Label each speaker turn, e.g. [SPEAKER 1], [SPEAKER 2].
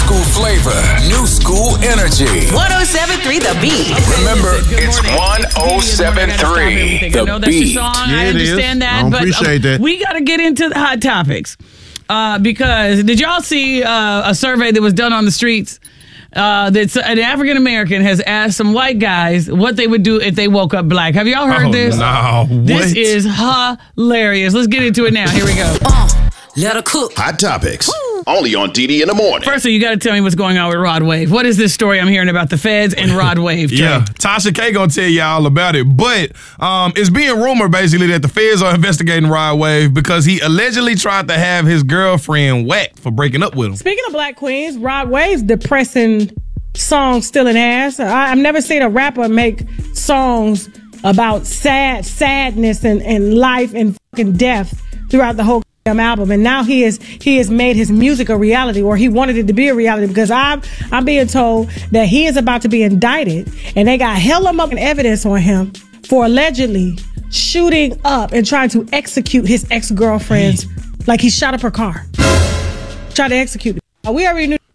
[SPEAKER 1] school flavor, new school energy.
[SPEAKER 2] 107.3 The Beat.
[SPEAKER 1] Remember, it's 107.3
[SPEAKER 2] I know that's your song.
[SPEAKER 3] Yeah,
[SPEAKER 2] I understand that.
[SPEAKER 3] I
[SPEAKER 2] but
[SPEAKER 3] appreciate that.
[SPEAKER 2] We got to get into the hot topics. Because did y'all see a survey that was done on the streets? That an African American has asked some white guys what they would do if they woke up black. Have y'all heard this?
[SPEAKER 3] No,
[SPEAKER 2] This
[SPEAKER 3] what?
[SPEAKER 2] is hilarious. Let's get into it now. Here we go.
[SPEAKER 4] Let her cook.
[SPEAKER 5] Hot Topics. Only on DD in the morning.
[SPEAKER 2] Firstly, you got to tell me what's going on with Rod Wave. What is this story I'm hearing about the feds and Rod Wave? Trey?
[SPEAKER 3] Yeah, Tasha K gonna tell you all about it. But it's being rumored basically that the feds are investigating Rod Wave because he allegedly tried to have his girlfriend whacked for breaking up with him.
[SPEAKER 6] Speaking of black queens, Rod Wave's depressing song "Stealing Ass." I've never seen a rapper make songs about sadness and life and fucking death throughout the whole album. And now he has made his music a reality, or he wanted it to be a reality, because I'm being told that he is about to be indicted, and they got hella fucking evidence on him for allegedly shooting up and trying to execute his ex-girlfriend's, like he shot up her car. Tried to execute it. We already knew